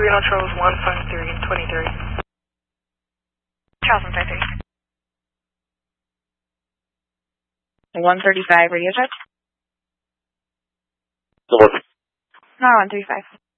Reno Charles 153 and 23. Charles 153. 135 radio check. Still working. No, 135.